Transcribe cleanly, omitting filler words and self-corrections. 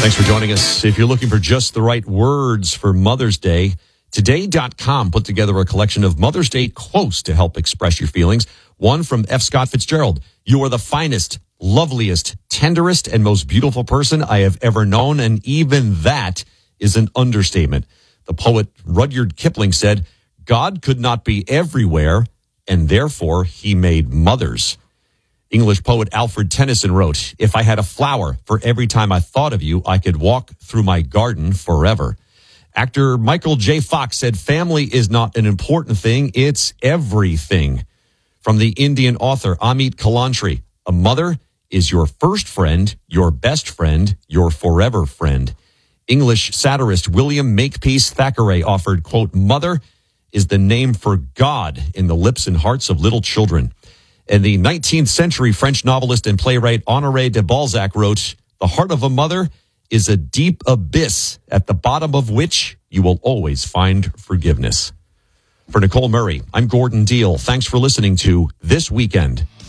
Thanks for joining us. If you're looking for just the right words for Mother's Day, Today.com put together a collection of Mother's Day quotes to help express your feelings. One from F. Scott Fitzgerald. You are the finest, loveliest, tenderest, and most beautiful person I have ever known, and even that is an understatement. The poet Rudyard Kipling said, God could not be everywhere, and therefore he made mothers. English poet Alfred Tennyson wrote, if I had a flower for every time I thought of you, I could walk through my garden forever. Actor Michael J. Fox said, family is not an important thing, it's everything. From the Indian author Amit Kalantri, a mother is your first friend, your best friend, your forever friend. English satirist William Makepeace Thackeray offered, quote, mother is the name for God in the lips and hearts of little children. And the 19th century French novelist and playwright Honoré de Balzac wrote, the heart of a mother is a deep abyss at the bottom of which you will always find forgiveness. For Nicole Murray, I'm Gordon Deal. Thanks for listening to This Weekend.